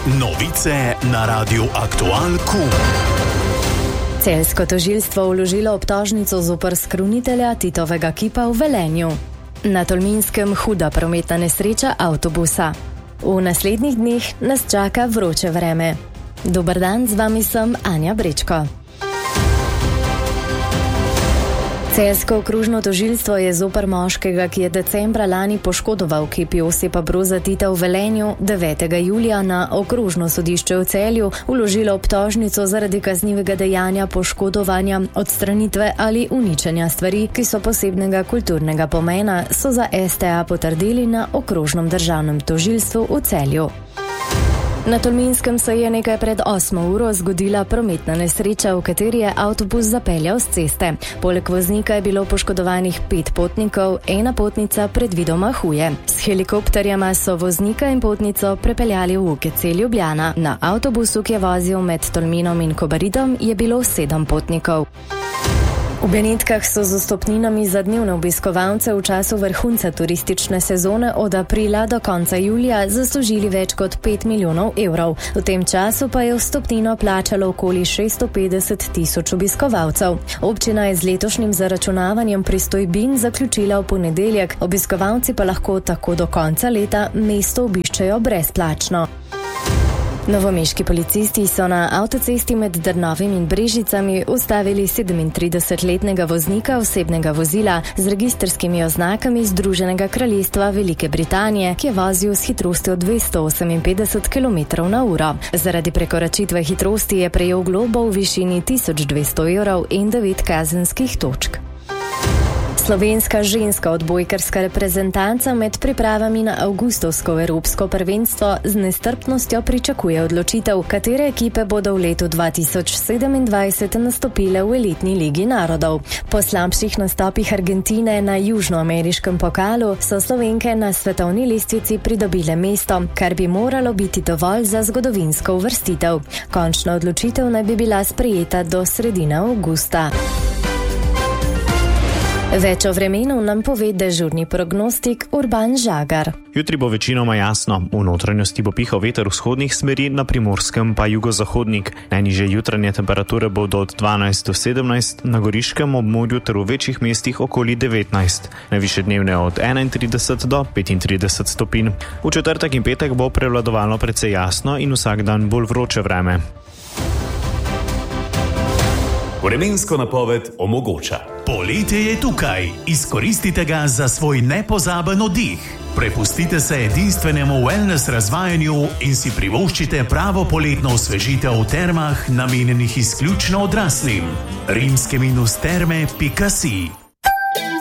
Novice na Radiu Aktualku. Celjsko tožilstvo vložilo obtožnico zoper skrunitelja Titovega kipa v Velenju. Na Tolminskem huda prometna nesreča avtobusa. V naslednjih dneh nas čaka vroče vreme. Dober dan, z vami sem Anja Brečko. Celjsko okrožno tožilstvo je zoper moškega, ki je decembra lani poškodoval kip Josipa Broza Tita v Velenju, 9. julija na okrožno sodišče v Celju vložilo obtožnico zaradi kaznivega dejanja poškodovanja, odstranitve ali uničenja stvari, ki so posebnega kulturnega pomena, so za STA potrdili na okrožnem državnem tožilstvu v Celju. Na Tolminskem se je nekaj pred 8 uro zgodila prometna nesreča, v kateri je avtobus zapeljal s ceste. Poleg voznika je bilo poškodovanih 5 potnikov, ena potnica predvidoma huje. S helikopterjema so voznika in potnico prepeljali v UKC Ljubljana. Na avtobusu, ki je vozil med Tolminom in Kobaridom, je bilo 7 potnikov. V Benetkah so z vstopninami za dnevne obiskovalce v času vrhunca turistične sezone od aprila do konca julija zaslužili več kot 5 milijonov evrov. V tem času pa je vstopnino plačalo okoli 650 tisoč obiskovalcev. Občina je z letošnjim zaračunavanjem pristojbin zaključila v ponedeljek, obiskovalci pa lahko tako do konca leta mesto obiščejo brezplačno. Novomeški policisti so na avtocesti med Drnovim in Brežicami ustavili 37-letnega voznika osebnega vozila z registrskimi oznakami Združenega kraljestva Velike Britanije, ki je vozil s hitrostjo 258 km/h. Zaradi prekoračitve hitrosti je prejel globo v višini 1200 evrov in 9 kazenskih točk. Slovenska ženska odbojkarska reprezentanca med pripravami na avgustovsko evropsko prvenstvo z nestrpnostjo pričakuje odločitev, katere ekipe bodo v letu 2027 nastopile v elitni ligi narodov. Po slabših nastopih Argentine na južnoameriškem pokalu so Slovenke na svetovni lestvici pridobile mesto, kar bi moralo biti dovolj za zgodovinsko uvrstitev. Končna odločitev naj bi bila sprejeta do sredine avgusta. Več o vremenu nam pove dežurni prognostik Urban Žagar. Jutri bo večinoma jasno, v notranjosti bo pihal veter vzhodnih smeri, na Primorskem pa jugozahodnik. Najnižje jutranje temperature bodo od 12 do 17, na Goriškem območju ter v večjih mestih okoli 19. Najvišje dnevne od 31 do 35 stopinj. V četrtek in petek bo prevladovalno precej jasno in vsak dan bolj vroče vreme. Vremensko napoved omogoča. Poletje je tukaj. Izkoristite ga za svoj nepozaben oddih. Prepustite se edinstvenemu wellness razvajanju in si privoščite pravo poletno osvežitev v termah, namenjenih izključno odraslim. rimske-terme.si